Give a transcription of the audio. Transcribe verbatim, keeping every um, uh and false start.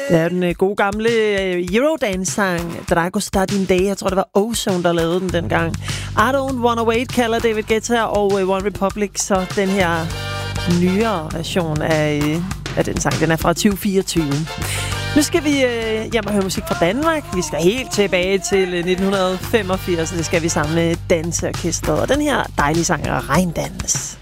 Det er den uh, gode gamle uh, Eurodance-sang, Dragostea din Day. Jeg tror, det var Ozone, der lavede den dengang. I Don't Wanna Wait kalder David Guetta og uh, One Republic, så den her nyere version af, uh, af den sang, den er fra tyve fireogtyve. Nu skal vi uh, hjem og høre musik fra Danmark. Vi skal helt tilbage til uh, nitten femogfirs, og det skal vi sammen med Danseorkestret. Og den her dejlige sang er Regndans.